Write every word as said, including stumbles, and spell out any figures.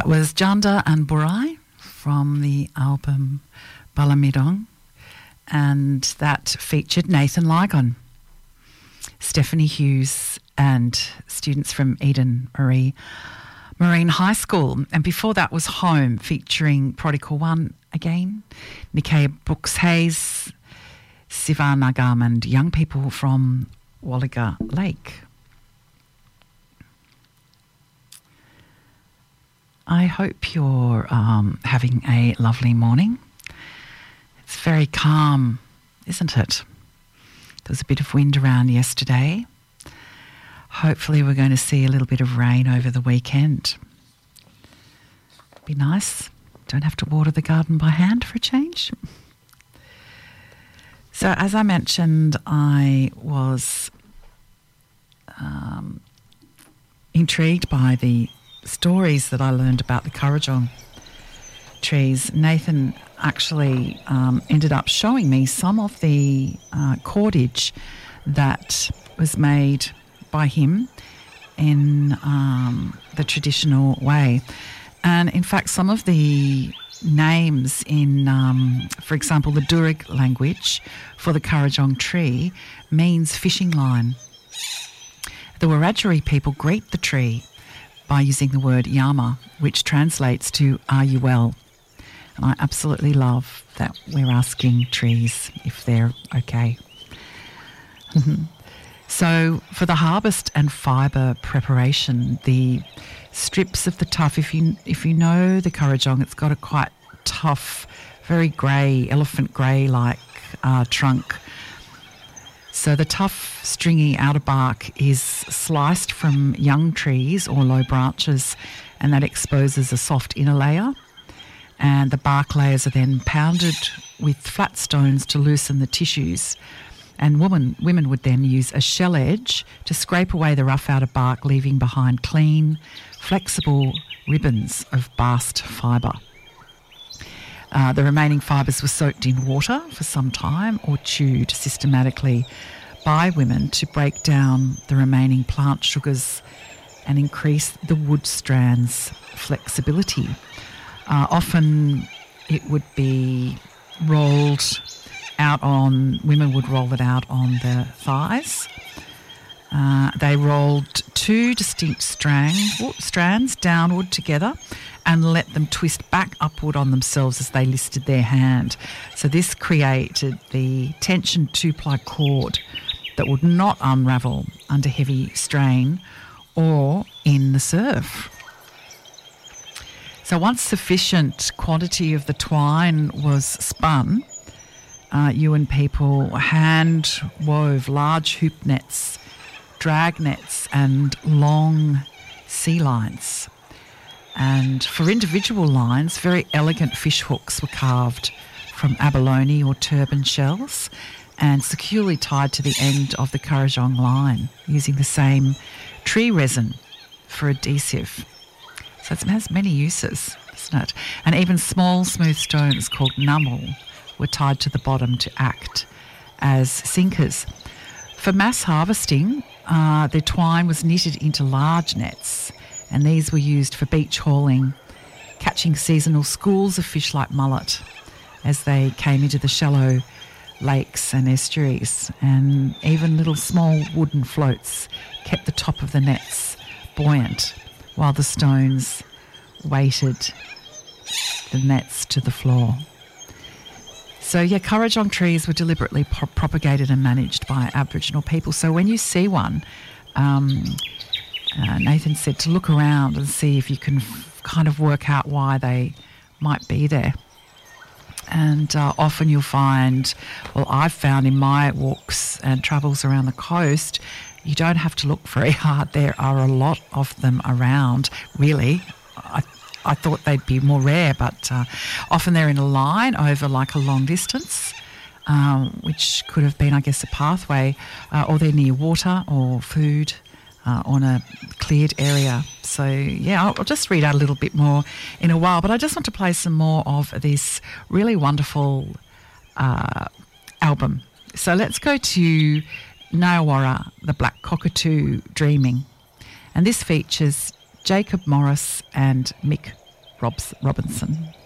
That was Janda and Burai from the album Balamidong, and that featured Nathan Ligon, Stephanie Hughes and students from Eden Marie Marine High School. And before that was Home, featuring Prodigal One again, Nikkei Brooks Hayes, Sivan Nagam and young people from Walliga Lake. I hope you're um, having a lovely morning. It's very calm, isn't it? There was a bit of wind around yesterday. Hopefully we're going to see a little bit of rain over the weekend. Be nice. Don't have to water the garden by hand for a change. So as I mentioned, I was um, intrigued by the stories that I learned about the Kurrajong trees. Nathan actually um, ended up showing me some of the uh, cordage that was made by him in um, the traditional way. And in fact, some of the names in, um, for example, the Durig language for the Kurrajong tree means fishing line. The Wiradjuri people greet the tree by using the word Yama, which translates to "Are you well?" And I absolutely love that we're asking trees if they're okay. So for the harvest and fibre preparation, the strips of the tough, if you if you know the Kurrajong, it's got a quite tough, very grey, elephant grey-like uh, trunk. So the tough, stringy outer bark is sliced from young trees or low branches, and that exposes a soft inner layer. And the bark layers are then pounded with flat stones to loosen the tissues. And women, women would then use a shell edge to scrape away the rough outer bark, leaving behind clean, flexible ribbons of bast fibre. Uh, the remaining fibres were soaked in water for some time or chewed systematically by women to break down the remaining plant sugars and increase the wood strand's flexibility. Uh, often it would be rolled out on, women would roll it out on their thighs. Uh, they rolled two distinct strand, strands downward together and let them twist back upward on themselves as they listed their hand. So this created the tension two-ply cord that would not unravel under heavy strain or in the surf. So once sufficient quantity of the twine was spun, uh, Yuin people hand wove large hoop nets, drag nets and long sea lines. And for individual lines, very elegant fish hooks were carved from abalone or turban shells and securely tied to the end of the Kurrajong line using the same tree resin for adhesive. So it has many uses, doesn't it? And even small smooth stones called namul were tied to the bottom to act as sinkers. For mass harvesting, uh, the twine was knitted into large nets, and these were used for beach hauling, catching seasonal schools of fish like mullet as they came into the shallow lakes and estuaries. And even little small wooden floats kept the top of the nets buoyant while the stones weighted the nets to the floor. So, yeah, Kurrajong trees were deliberately pro- propagated and managed by Aboriginal people. So when you see one, um, uh, Nathan said to look around and see if you can f- kind of work out why they might be there. And uh, often you'll find, well, I've found in my walks and travels around the coast, you don't have to look very hard. There are a lot of them around, really. I I thought they'd be more rare, but uh, often they're in a line over like a long distance, um, which could have been, I guess, a pathway, uh, or they're near water or food uh, on a cleared area. So, yeah, I'll, I'll just read out a little bit more in a while, but I just want to play some more of this really wonderful uh, album. So let's go to Nayawara, the Black Cockatoo Dreaming. And this features Jacob Morris and Mick Robs- Robinson.